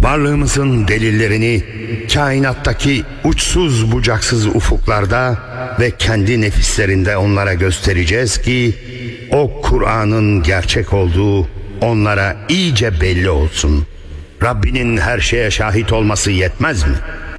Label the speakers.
Speaker 1: Varlığımızın delillerini kainattaki uçsuz bucaksız ufuklarda ve kendi nefislerinde onlara göstereceğiz ki o Kur'an'ın gerçek olduğu onlara iyice belli olsun. Rabbinin her şeye şahit olması yetmez mi?